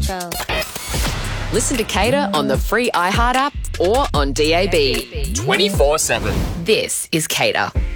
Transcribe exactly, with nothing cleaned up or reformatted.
Central. Listen to Cater on the free iHeart app or on D A B. twenty-four seven. This is Cater.